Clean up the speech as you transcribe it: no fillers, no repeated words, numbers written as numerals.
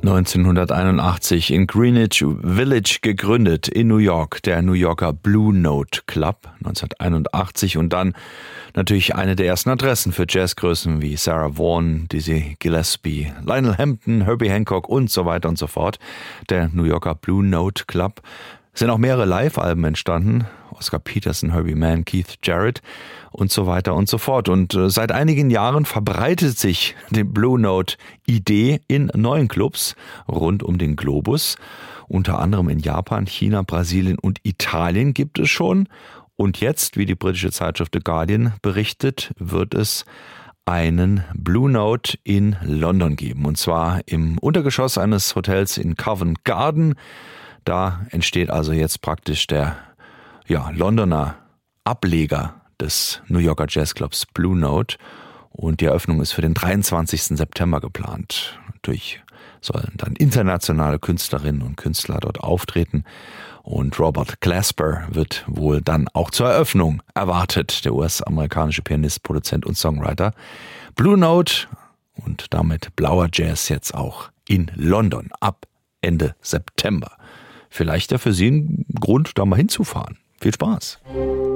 1981 in Greenwich Village gegründet in New York, der New Yorker Blue Note Club 1981 und dann natürlich eine der ersten Adressen für Jazzgrößen wie Sarah Vaughan, Dizzy Gillespie, Lionel Hampton, Herbie Hancock und so weiter und so fort. Der New Yorker Blue Note Club. Es sind auch mehrere Live-Alben entstanden. Oscar Peterson, Herbie Mann, Keith Jarrett und so weiter und so fort. Und seit einigen Jahren verbreitet sich die Blue Note-Idee in neuen Clubs rund um den Globus. Unter anderem in Japan, China, Brasilien und Italien gibt es schon. Und jetzt, wie die britische Zeitschrift The Guardian berichtet, wird es einen Blue Note in London geben. Und zwar im Untergeschoss eines Hotels in Covent Garden. Da entsteht also jetzt praktisch der Londoner Ableger des New Yorker Jazzclubs Blue Note. Und die Eröffnung ist für den 23. September geplant. Natürlich sollen dann internationale Künstlerinnen und Künstler dort auftreten. Und Robert Glasper wird wohl dann auch zur Eröffnung erwartet. Der US-amerikanische Pianist, Produzent und Songwriter. Blue Note und damit blauer Jazz jetzt auch in London ab Ende September. Vielleicht ja für Sie ein Grund, da mal hinzufahren. Viel Spaß!